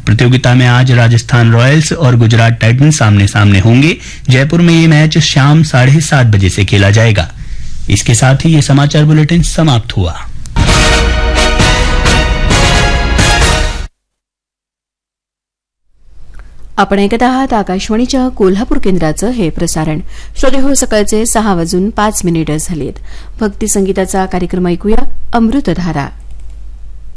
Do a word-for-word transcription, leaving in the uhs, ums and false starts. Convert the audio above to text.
प्रतियोगिता में आज राजस्थान रॉयल्स और गुजरात टाइटंस आमने सामने होंगे। जयपुर में ये मैच शाम साढ़े सात बजे से खेला जाएगा। इसके साथ ही ये समाचार बुलेटिन समाप्त हुआ। आपण ऐकत आहात आकाशवाणीच्या कोल्हापूर केंद्राचं हे प्रसारण. श्रोते हो, सकाळचे सहा वाजून पाच मिनिटं झालीत. भक्ती संगीताचा कार्यक्रम ऐकूया, अमृतधारा.